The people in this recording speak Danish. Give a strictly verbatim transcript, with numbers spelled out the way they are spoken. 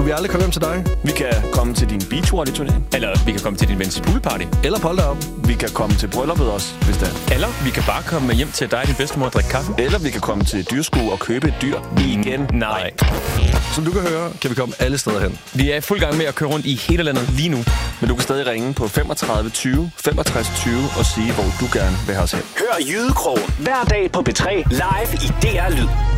vi aldrig komme hjem til dig? Vi kan komme til din beachvolley-turnering. Eller vi kan komme til din vens poolparty. Eller polter op. Vi kan komme til brylluppet også, hvis det er. Eller vi kan bare komme hjem til dig og din bedstemor og drikke kaffe. Eller vi kan komme til dyrskue og købe et dyr igen. Nej. Som du kan høre, kan vi komme alle steder hen. Vi er i fuld gang med at køre rundt i hele landet lige nu. Men du kan stadig ringe på femogtredive tyve femogtres tyve og sige, hvor du gerne vil have os hen. Hør Jydekrogen hver dag på B tre live i D R Lyd.